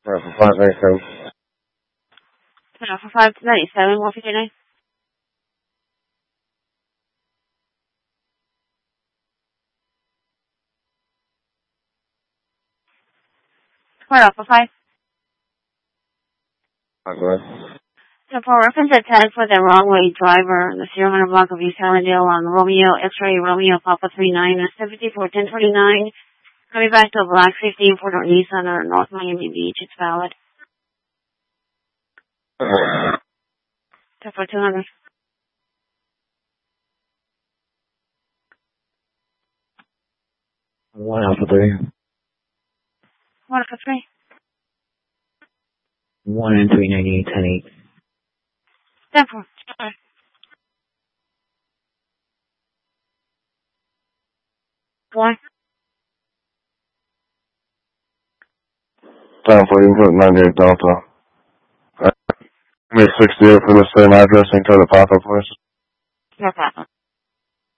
For 597. For 597, 159. For 5. Go ahead. So for reference attack for the wrong way driver, the 0 block of East Hallandale on Romeo, X-ray Romeo Papa 39, 70 for 1029. Coming back to Block 15 for Nissan or North Miami Beach, it's valid. So for 200. 1 Alpha 3. 1 for 3. 1 and 398, 10 8. 10 for. One. Time for you put 98 Delta. Give me 68 for the same address and try to pop up, please. No problem.